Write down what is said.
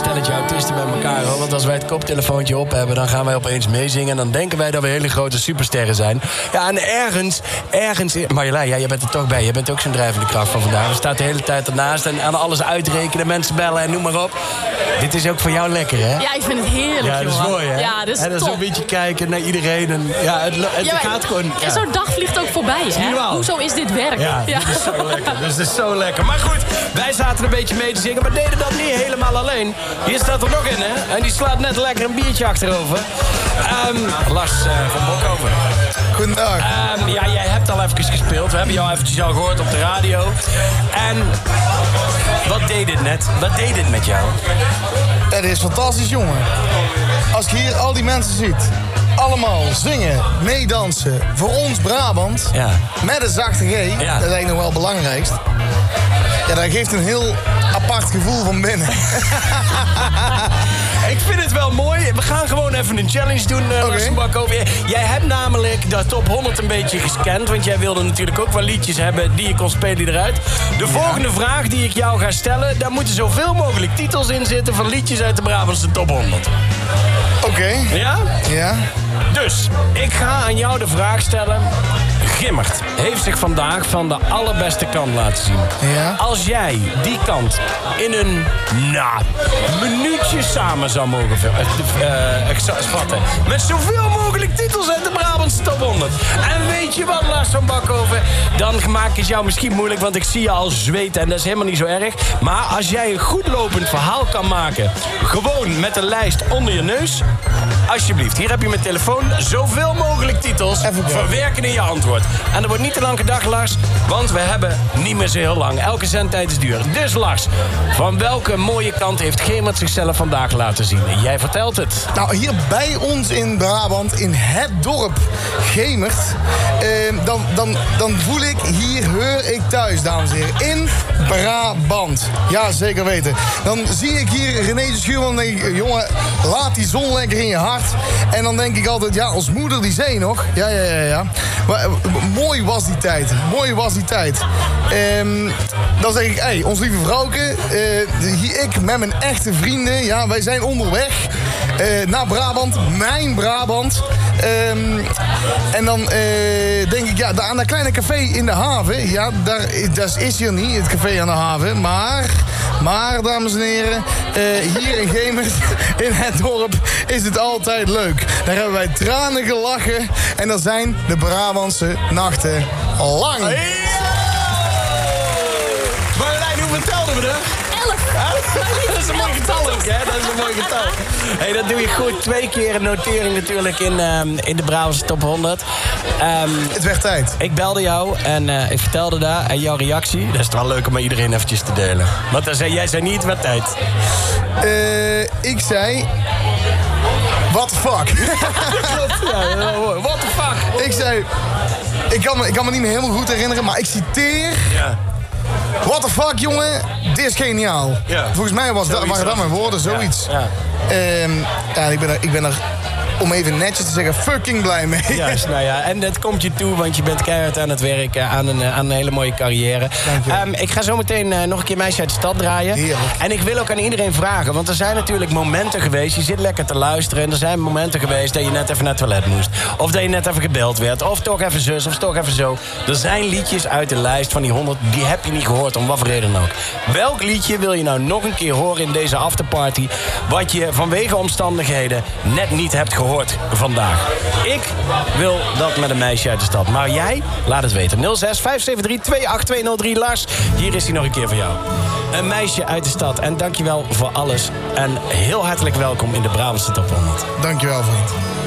stelletje autisten met elkaar, hoor. Want als wij het koptelefoontje op hebben, dan gaan wij opeens meezingen. En dan denken wij dat we hele grote supersterren zijn. Ja, en ergens... Marjolein, ja, jij bent er toch bij. Je bent ook zo'n drijvende kracht van vandaag. We staan de hele tijd ernaast en aan alles uitrekenen, mensen bellen en noem maar op. Dit is ook voor jou lekker, hè? Ja, ik vind het heerlijk, ja, dat is mooi, hè? Ja, dat is en dan top. zo'n beetje kijken naar iedereen. En, ja, het gaat gewoon... Ja. En zo'n dag vliegt ook voorbij, hè? Hoezo is dit werk? Ja, dit is zo lekker. Dus het is zo lekker. Maar goed, wij zaten een beetje mee te zingen, maar deden dat niet helemaal alleen. Hier staat er nog in, hè? En die slaat net lekker een biertje achterover. Lars van Bokhoven. Goedendag. Ja, jij hebt al even gespeeld. We hebben jou eventjes al gehoord op de radio. En wat deed dit net? Wat deed dit met jou? Het is fantastisch, jongen. Als je hier al die mensen ziet, allemaal zingen, meedansen, voor ons Brabant, ja. Met een zachte G, ja. Dat is eigenlijk nog wel het belangrijkst. Ja, dat geeft een heel apart gevoel van binnen. Ik vind het wel mooi. We gaan gewoon even een challenge doen, Lars van Bokhoven. Jij hebt namelijk de top 100 een beetje gescand. Want jij wilde natuurlijk ook wel liedjes hebben die je kon spelen eruit. De volgende vraag die ik jou ga stellen, daar moeten zoveel mogelijk titels in zitten van liedjes uit de Brabantse top 100. Oké. Ja? Ja. Dus, ik ga aan jou de vraag stellen. Gimmert heeft zich vandaag van de allerbeste kant laten zien. Ja. Als jij die kant in een minuutje samen zou mogen spatten. Met zoveel mogelijk titels uit de Brabantse top 100. En weet je wat, Lars van Bokhoven? Dan maak ik het jou misschien moeilijk, want ik zie je al zweten en dat is helemaal niet zo erg. Maar als jij een goed lopend verhaal kan maken, gewoon met een lijst onder je neus, alsjeblieft, hier heb je mijn telefoon. Zoveel mogelijk titels verwerken in je antwoord. En er wordt niet te lang gedacht, Lars, want we hebben niet meer zo heel lang. Elke zendtijd is duur. Dus Lars, van welke mooie kant heeft Gemert zichzelf vandaag laten zien? Jij vertelt het. Nou, hier bij ons in Brabant, in het dorp Gemert, dan voel ik, hier hoor ik thuis, dames en heren. In Brabant. Ja, zeker weten. Dan zie ik hier René de Schuurman en denk ik, jongen, laat die zon lekker in je hart. En dan denk ik altijd, ja, ons moeder die zei nog. Ja. Maar, mooi was die tijd. Mooi was die tijd. Dan zeg ik, hey, ons lieve vrouwke, ik met mijn echte vrienden, ja, wij zijn onderweg naar Brabant, mijn Brabant. En dan denk ik, ja, aan dat kleine café in de haven, ja, dat is hier niet, het café aan de haven, maar dames en heren, hier in Gemert, in het dorp, is het altijd leuk. Daar hebben wij tranen gelachen en dan zijn de Brabantse nachten lang. Marjolein, hoe vertelden we er? 11. Dat is een mooi getal ook, hè? Dat is een mooi getal. Hey, dat doe je goed. 2 keer een notering natuurlijk in de Brabantse top 100. Het werd tijd. Ik belde jou en ik vertelde daar. En jouw reactie, dat is het wel leuk om met iedereen eventjes te delen. Want jij zei niet, het werd tijd. Ik zei, what the fuck? Klopt, ja. What the fuck? Ik zei, ik kan me niet meer helemaal goed herinneren, maar ik citeer. Ja. What the fuck, jongen? Dit is geniaal. Ja. Volgens mij waren dat mijn woorden, zoiets. Ja. Ik ben er, om even netjes te zeggen, fucking blij mee. Juist, nou ja, en dat komt je toe, want je bent keihard aan het werk, aan een hele mooie carrière. Ik ga zo meteen nog een keer Meisje uit de Stad draaien. Heerlijk. En ik wil ook aan iedereen vragen, want er zijn natuurlijk momenten geweest, je zit lekker te luisteren, en er zijn momenten geweest dat je net even naar het toilet moest. Of dat je net even gebeld werd, of toch even zus, of toch even zo. Er zijn liedjes uit de lijst van die 100, die heb je niet gehoord, om wat voor reden dan ook. Welk liedje wil je nou nog een keer horen in deze afterparty, wat je vanwege omstandigheden net niet hebt gehoord vandaag? Ik wil dat met een Meisje uit de Stad. Maar jij, laat het weten. 06-573-28203. Lars, hier is hij nog een keer voor jou. Een Meisje uit de Stad. En dankjewel voor alles. En heel hartelijk welkom in de Brabantse top 100. Dankjewel, vriend.